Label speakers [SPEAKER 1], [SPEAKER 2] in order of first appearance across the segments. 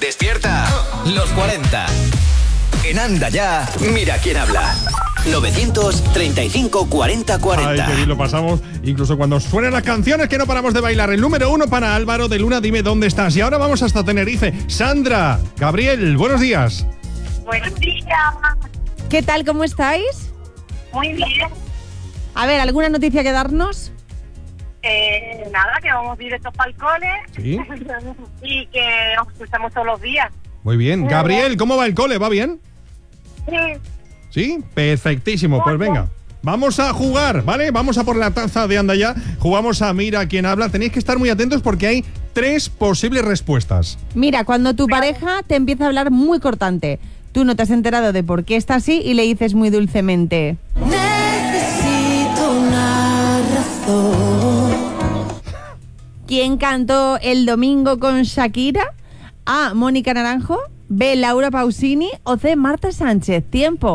[SPEAKER 1] Despierta. Los 40. En Anda Ya, mira quién habla. 935 40 40.
[SPEAKER 2] Ay, qué bien lo pasamos. Incluso cuando suenan las canciones que no paramos de bailar. El número 1 para Álvaro de Luna, dime dónde estás. Y ahora vamos hasta Tenerife. Sandra, Gabriel, buenos días.
[SPEAKER 3] Buenos días.
[SPEAKER 4] ¿Qué tal? ¿Cómo estáis?
[SPEAKER 3] Muy bien.
[SPEAKER 4] A ver, ¿alguna noticia que darnos?
[SPEAKER 3] Nada, que vamos directos para el cole.
[SPEAKER 2] Sí.
[SPEAKER 3] Y que os escuchamos todos los días.
[SPEAKER 2] Muy bien. Gabriel, ¿cómo va el cole? ¿Va bien?
[SPEAKER 3] Sí.
[SPEAKER 2] ¿Sí? Perfectísimo. Pues venga, vamos a jugar, ¿vale? Vamos a por la taza de Anda Ya. Jugamos a Mira quién habla. Tenéis que estar muy atentos porque hay 3 posibles respuestas.
[SPEAKER 4] Mira, cuando tu pareja te empieza a hablar muy cortante, tú no te has enterado de por qué está así y le dices muy dulcemente: necesito una razón. ¿Quién cantó el domingo con Shakira? A. Mónica Naranjo, B. Laura Pausini o C. Marta Sánchez. Tiempo.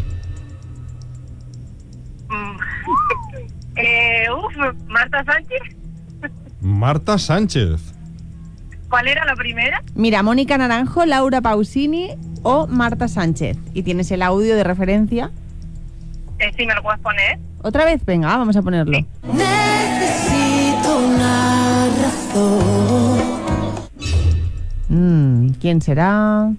[SPEAKER 3] Marta Sánchez.
[SPEAKER 2] Marta Sánchez.
[SPEAKER 3] ¿Cuál era la primera?
[SPEAKER 4] Mira, Mónica Naranjo, Laura Pausini o Marta Sánchez. Y tienes el audio de referencia.
[SPEAKER 3] Sí, ¿me lo puedes poner?
[SPEAKER 4] Otra vez, venga, vamos a ponerlo. Necesito una razón. ¿Quién será?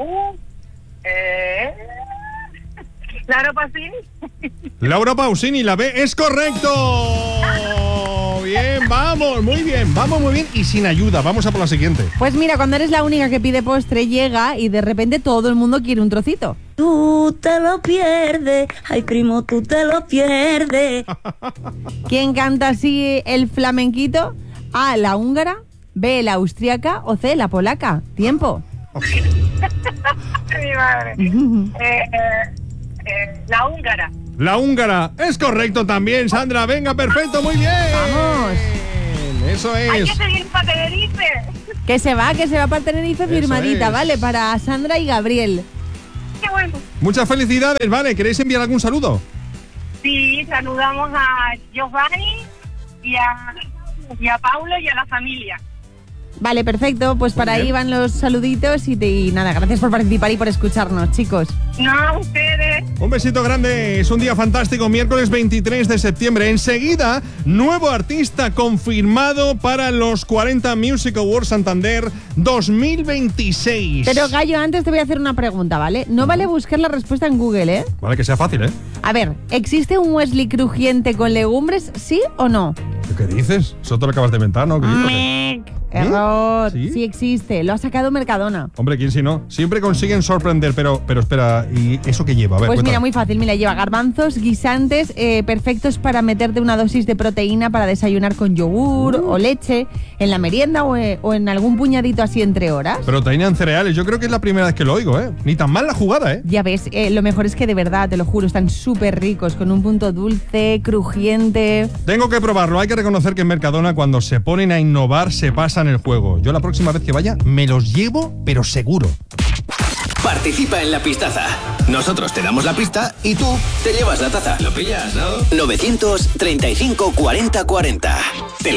[SPEAKER 3] Laura Pausini.
[SPEAKER 2] Laura Pausini, la B es correcto. Bien, vamos, muy bien, vamos muy bien y sin ayuda. Vamos a por la siguiente.
[SPEAKER 4] Pues mira, cuando eres la única que pide postre, llega y de repente todo el mundo quiere un trocito.
[SPEAKER 5] Tú te lo pierdes, ay primo, tú te lo pierdes.
[SPEAKER 4] ¿Quién canta así el flamenquito? A, la húngara, B, la austríaca o C, la polaca. Tiempo.
[SPEAKER 3] Mi madre. La húngara.
[SPEAKER 2] La húngara es correcto también, Sandra. Venga, perfecto, muy bien.
[SPEAKER 4] Vamos.
[SPEAKER 2] Eso es.
[SPEAKER 3] Hay que seguir para Tenerife.
[SPEAKER 4] Que se va para Tenerife firmadita,
[SPEAKER 2] es.
[SPEAKER 4] ¿vale? Para Sandra y Gabriel.
[SPEAKER 3] Qué bueno.
[SPEAKER 2] Muchas felicidades, ¿vale? ¿Queréis enviar algún saludo?
[SPEAKER 3] Sí, saludamos a Giovanni y a Paulo y a la familia.
[SPEAKER 4] Vale, perfecto. Pues para ahí van los saluditos y nada, gracias por participar y por escucharnos, chicos.
[SPEAKER 3] No, ustedes.
[SPEAKER 2] Un besito grande, es un día fantástico, miércoles 23 de septiembre. Enseguida, nuevo artista confirmado para los 40 Music Awards Santander 2026.
[SPEAKER 4] Pero Gallo, antes te voy a hacer una pregunta, ¿vale? No vale buscar la respuesta en Google, ¿eh?
[SPEAKER 2] Vale, que sea fácil, ¿eh?
[SPEAKER 4] A ver, ¿existe un Wesley crujiente con legumbres, sí o no?
[SPEAKER 2] ¿Qué dices? Eso te lo acabas de inventar, ¿no?
[SPEAKER 4] Error.
[SPEAKER 2] ¿Sí?
[SPEAKER 4] Sí existe, lo ha sacado Mercadona.
[SPEAKER 2] Hombre, ¿quién si no? Siempre consiguen sorprender, pero espera, ¿y eso qué lleva? A ver,
[SPEAKER 4] Pues mira,
[SPEAKER 2] cuéntame.
[SPEAKER 4] muy fácil, mira, lleva garbanzos, guisantes perfectos para meterte una dosis de proteína para desayunar con yogur o leche, en la merienda o en algún puñadito así entre horas.
[SPEAKER 2] Proteína en cereales, yo creo que es la primera vez que lo oigo, ¿eh? Ni tan mal la jugada, ¿eh?
[SPEAKER 4] Ya ves, lo mejor es que de verdad, te lo juro, están súper ricos, con un punto dulce, crujiente.
[SPEAKER 2] Tengo que probarlo, hay que reconocer que en Mercadona cuando se ponen a innovar se pasan el juego. Yo la próxima vez que vaya me los llevo, pero seguro.
[SPEAKER 1] Participa en la pistaza. Nosotros te damos la pista y tú te llevas la taza. ¿Lo pillas, no? 935 40 40.